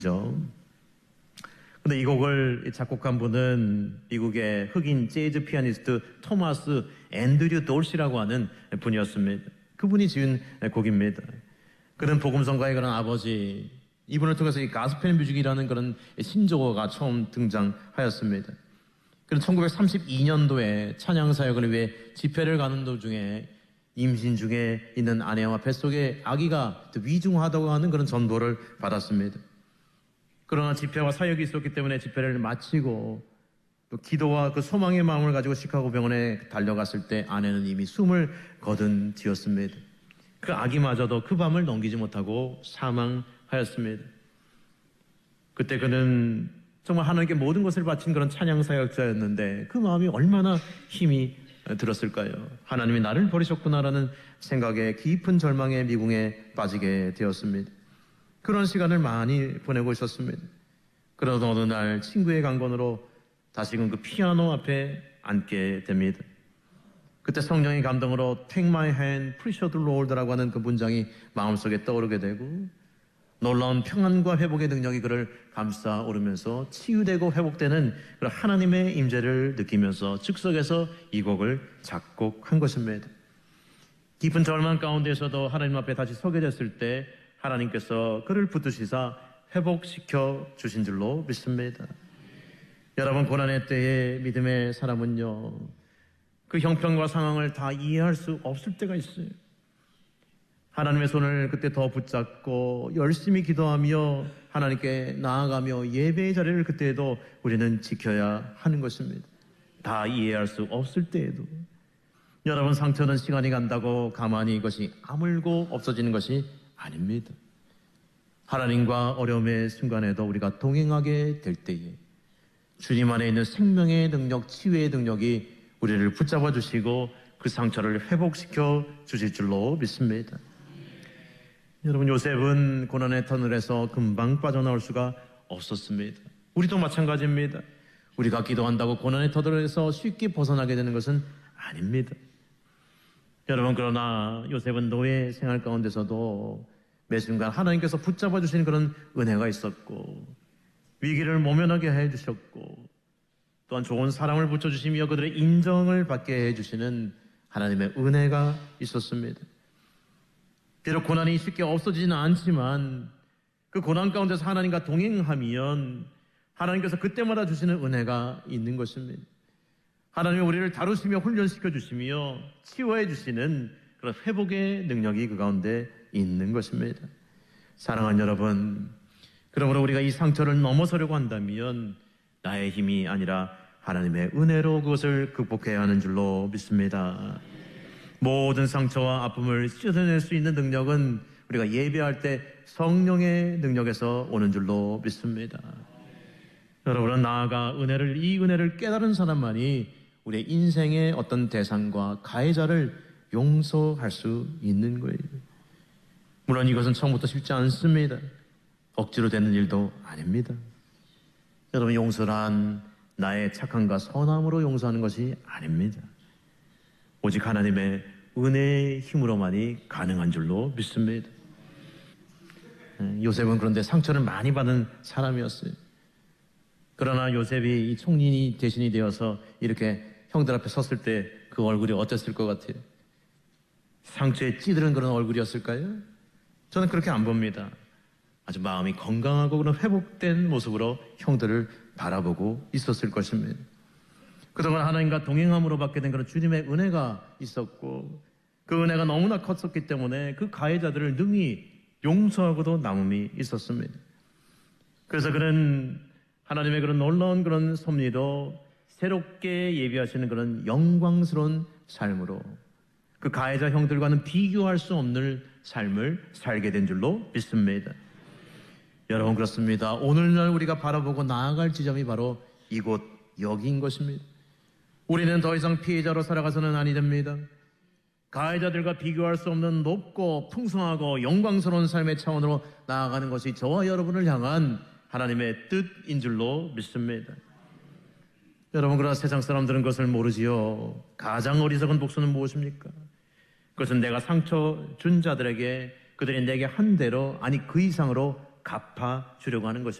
근데 이 곡을 작곡한 분은 미국의 흑인 재즈 피아니스트 토마스 앤드류 돌시라고 하는 분이었습니다. 그분이 지은 곡입니다. 그는 복음성가의 그런 아버지, 이분을 통해서 이 가스펠 뮤직이라는 그런 신조어가 처음 등장하였습니다. 그는 1932년도에 찬양 사역을 위해 집회를 가는 도중에 임신 중에 있는 아내와 뱃속에 아기가 위중하다고 하는 그런 전보를 받았습니다. 그러나 집회와 사역이 있었기 때문에 집회를 마치고 또 기도와 그 소망의 마음을 가지고 시카고 병원에 달려갔을 때 아내는 이미 숨을 거둔 뒤였습니다. 그 아기마저도 그 밤을 넘기지 못하고 사망하였습니다. 그때 그는 정말 하나님께 모든 것을 바친 그런 찬양 사역자였는데 그 마음이 얼마나 힘이 들었을까요? 하나님이 나를 버리셨구나라는 생각에 깊은 절망의 미궁에 빠지게 되었습니다. 그런 시간을 많이 보내고 있었습니다. 그러던 어느 날 친구의 강권으로 다시금 그 피아노 앞에 앉게 됩니다. 그때 성령의 감동으로 Take my hand, precious Lord라고 하는 그 문장이 마음속에 떠오르게 되고 놀라운 평안과 회복의 능력이 그를 감싸 오르면서 치유되고 회복되는 그런 하나님의 임재를 느끼면서 즉석에서 이 곡을 작곡한 것입니다. 깊은 절망 가운데서도 하나님 앞에 다시 서게 됐을 때 하나님께서 그를 붙드시사 회복시켜 주신 줄로 믿습니다. 여러분, 고난의 때에 믿음의 사람은요, 그 형편과 상황을 다 이해할 수 없을 때가 있어요. 하나님의 손을 그때 더 붙잡고 열심히 기도하며 하나님께 나아가며 예배의 자리를 그때에도 우리는 지켜야 하는 것입니다. 다 이해할 수 없을 때에도. 여러분, 상처는 시간이 간다고 가만히 이것이 아물고 없어지는 것이 아닙니다. 하나님과 어려움의 순간에도 우리가 동행하게 될 때에 주님 안에 있는 생명의 능력, 치유의 능력이 우리를 붙잡아 주시고 그 상처를 회복시켜 주실 줄로 믿습니다. 여러분, 요셉은 고난의 터널에서 금방 빠져나올 수가 없었습니다. 우리도 마찬가지입니다. 우리가 기도한다고 고난의 터널에서 쉽게 벗어나게 되는 것은 아닙니다. 여러분, 그러나 요셉은 노예 생활 가운데서도 매 순간 하나님께서 붙잡아 주시는 그런 은혜가 있었고 위기를 모면하게 해주셨고 또한 좋은 사람을 붙여주시며 그들의 인정을 받게 해주시는 하나님의 은혜가 있었습니다. 비록 고난이 쉽게 없어지지는 않지만 그 고난 가운데서 하나님과 동행하면 하나님께서 그때마다 주시는 은혜가 있는 것입니다. 하나님이 우리를 다루시며 훈련시켜 주시며 치유해 주시는 그런 회복의 능력이 그 가운데 있는 것입니다. 사랑하는 여러분, 그러므로 우리가 이 상처를 넘어서려고 한다면 나의 힘이 아니라 하나님의 은혜로 그것을 극복해야 하는 줄로 믿습니다. 모든 상처와 아픔을 씻어낼 수 있는 능력은 우리가 예배할 때 성령의 능력에서 오는 줄로 믿습니다. 여러분은 나아가 이 은혜를 깨달은 사람만이 우리의 인생의 어떤 대상과 가해자를 용서할 수 있는 거예요. 물론 이것은 처음부터 쉽지 않습니다. 억지로 되는 일도 아닙니다. 여러분, 용서란 나의 착함과 선함으로 용서하는 것이 아닙니다. 오직 하나님의 은혜의 힘으로만이 가능한 줄로 믿습니다. 요셉은 그런데 상처를 많이 받은 사람이었어요. 그러나 요셉이 이 총리니 대신이 되어서 이렇게 형들 앞에 섰을 때 그 얼굴이 어땠을 것 같아요? 상처에 찌들은 그런 얼굴이었을까요? 저는 그렇게 안 봅니다. 아주 마음이 건강하고 그런 회복된 모습으로 형들을 바라보고 있었을 것입니다. 그동안 하나님과 동행함으로 받게 된 그런 주님의 은혜가 있었고 그 은혜가 너무나 컸었기 때문에 그 가해자들을 능히 용서하고도 남음이 있었습니다. 그래서 그는 하나님의 그런 놀라운 그런 섭리도 새롭게 예비하시는 그런 영광스러운 삶으로 그 가해자 형들과는 비교할 수 없는 삶을 살게 된 줄로 믿습니다. 여러분, 그렇습니다. 오늘날 우리가 바라보고 나아갈 지점이 바로 이곳 여기인 것입니다. 우리는 더 이상 피해자로 살아가서는 아니 됩니다. 가해자들과 비교할 수 없는 높고 풍성하고 영광스러운 삶의 차원으로 나아가는 것이 저와 여러분을 향한 하나님의 뜻인 줄로 믿습니다. 여러분, 그러나 세상 사람들은 그것을 모르지요. 가장 어리석은 복수는 무엇입니까? 그것은 내가 상처 준 자들에게 그들이 내게 한 대로 아니 그 이상으로 갚아 주려고 하는 것입니다.